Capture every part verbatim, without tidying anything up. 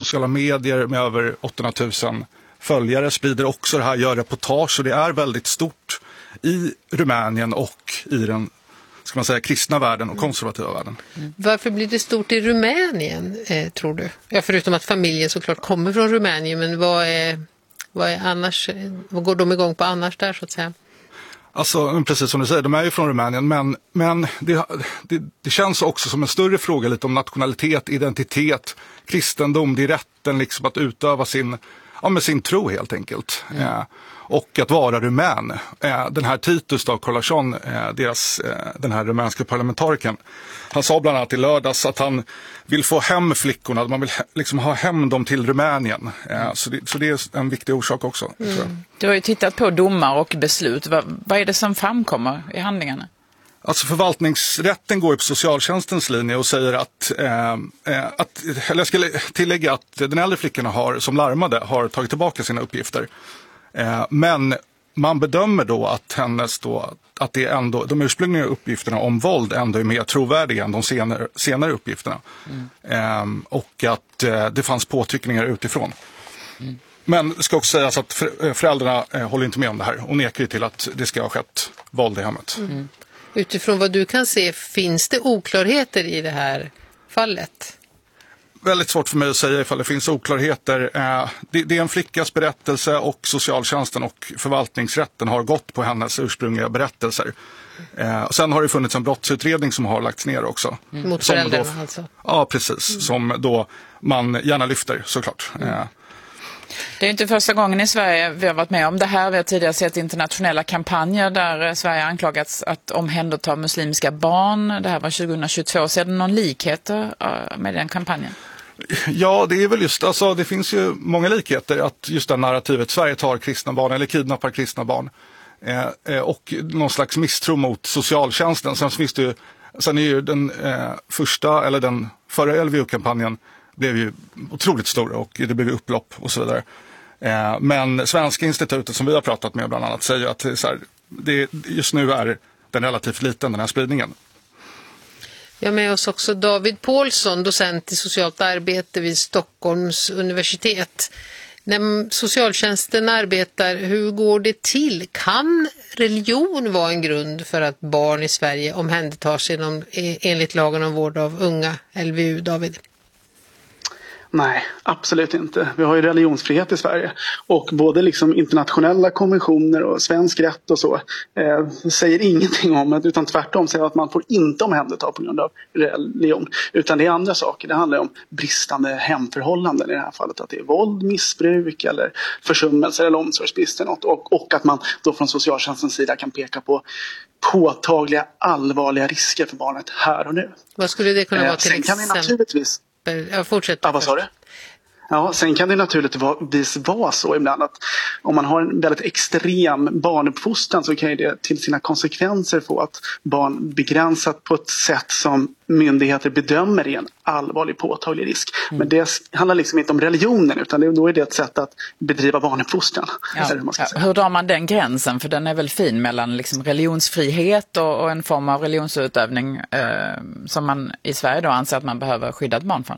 sociala medier med över åttahundratusen följare, sprider också det här, gör reportage, och det är väldigt stort i Rumänien och i den, ska man säga, kristna världen och konservativa världen. Mm. Varför blir det stort i Rumänien, eh, tror du? Ja, förutom att familjen såklart kommer från Rumänien, men vad är, vad är annars, vad går de igång på annars där, så att säga? Alltså, precis som du säger, de är ju från Rumänien, men, men det, det, det känns också som en större fråga lite om nationalitet, identitet, kristendom, det är rätten liksom att utöva sin, ja, med sin tro helt enkelt. Mm. Eh, och att vara rumän. Eh, den här Titus då, Kolajon, eh, deras, eh, den här rumänska parlamentarikern, han sa bland annat i lördags att han vill få hem flickorna, man vill liksom ha hem dem till Rumänien. Eh, så, det, så det är en viktig orsak också. Mm. Tror jag. Du har ju tittat på domar och beslut. Vad, vad är det som framkommer i handlingarna? Alltså förvaltningsrätten går ju på socialtjänstens linje och säger att, eh, att eller jag skulle tillägga att den äldre flickorna har, som larmade, har tagit tillbaka sina uppgifter. Eh, men man bedömer då att hennes då, att det ändå, de ursprungliga uppgifterna om våld ändå är mer trovärdiga än de senare, senare uppgifterna. Mm. Eh, och att eh, det fanns påtryckningar utifrån. Mm. Men det ska också sägas att föräldrarna eh, håller inte med om det här och nekar till att det ska ha skett våld i hemmet. Mm. Utifrån vad du kan se, finns det oklarheter i det här fallet? Väldigt svårt för mig att säga ifall det finns oklarheter. Det, det är en flickas berättelse och socialtjänsten och förvaltningsrätten har gått på hennes ursprungliga berättelser. Sen har det funnits en brottsutredning som har lagts ner också. Mm. Mot föräldrarna då, alltså? Ja, precis. Mm. Som då man gärna lyfter, såklart. Mm. Det är inte första gången i Sverige vi har varit med om det här. Vi har tidigare sett internationella kampanjer där Sverige anklagats att omhänderta muslimska barn. Det här var tjugohundratjugotvå. Ser du någon likhet med den kampanjen? Ja, det är väl just, alltså det finns ju många likheter att just det narrativet, Sverige tar kristna barn eller kidnappar kristna barn. Eh, och någon slags misstro mot socialtjänsten. Sen finns det ju, sen är ju den eh, första, eller den förra L V U-kampanjen blev ju otroligt stor och det blev upplopp och så vidare. Eh, men Svenska institutet som vi har pratat med bland annat säger att så här, det, just nu är den relativt liten, den här spridningen. Jag med oss också David Paulsson, docent i socialt arbete vid Stockholms universitet. När socialtjänsten arbetar, hur går det till? Kan religion vara en grund för att barn i Sverige omhändertas inom, enligt lagen om vård av unga, L V U, David? Nej, absolut inte. Vi har ju religionsfrihet i Sverige och både liksom internationella konventioner och svensk rätt och så eh, säger ingenting om det, utan tvärtom säger att man får inte omhänderta på grund av religion, utan det är andra saker. Det handlar om bristande hemförhållanden i det här fallet, att det är våld, missbruk eller försummelser eller omsorgsbrister och, och att man då från socialtjänstens sida kan peka på påtagliga allvarliga risker för barnet här och nu. Vad skulle det kunna vara till eh, exempel? Sen kan vi naturligtvis Jag fortsätter. Ja, vad sa du? Ja, sen kan det naturligtvis vara så ibland att om man har en väldigt extrem barnuppfostran så kan det till sina konsekvenser få att barn begränsat på ett sätt som myndigheter bedömer är en allvarlig påtaglig risk. Mm. Men det handlar liksom inte om religionen, utan då är det ett sätt att bedriva barnuppfostran. Ja. Hur, man ska säga. Hur drar man den gränsen? För den är väl fin mellan liksom religionsfrihet och, och en form av religionsutövning eh, som man i Sverige då anser att man behöver skydda ett barn från.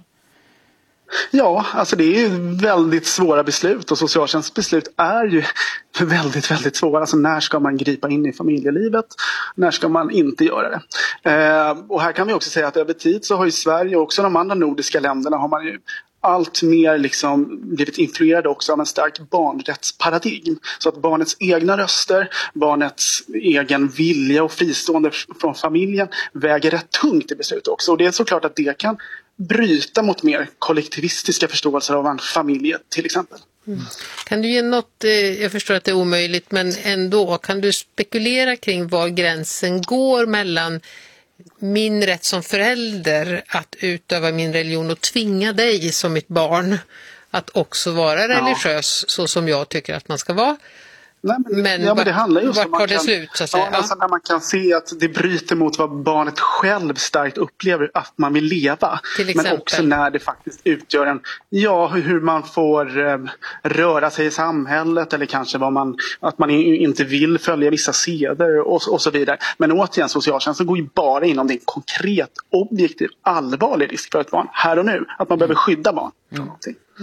Ja, alltså det är ju väldigt svåra beslut och socialtjänstens beslut är ju väldigt, väldigt svåra. Alltså när ska man gripa in i familjelivet? När ska man inte göra det? Eh, och här kan vi också säga att över tid så har ju Sverige och också de andra nordiska länderna har man ju allt mer liksom blivit influerade också av en stark barnrättsparadigm. Så att barnets egna röster, barnets egen vilja och fristående från familjen väger rätt tungt i beslut också. Och det är såklart att det kan bryta mot mer kollektivistiska förståelser av en familj till exempel. Mm. Kan du ge något, eh, jag förstår att det är omöjligt, men ändå, kan du spekulera kring var gränsen går mellan min rätt som förälder att utöva min religion och tvinga dig som mitt barn att också vara religiös, ja, så som jag tycker att man ska vara? Nej, men, men, ja, men det handlar just vart tar det kan, slut, så att säga? Ja, alltså när man kan se att det bryter mot vad barnet själv starkt upplever att man vill leva. Men också när det faktiskt utgör en, ja, hur man får eh, röra sig i samhället eller kanske vad man, att man inte vill följa vissa seder och, och så vidare. Men återigen, socialtjänsten går ju bara inom det konkret, objektiv, allvarlig risk för ett barn här och nu. Att man behöver skydda barn från någonting.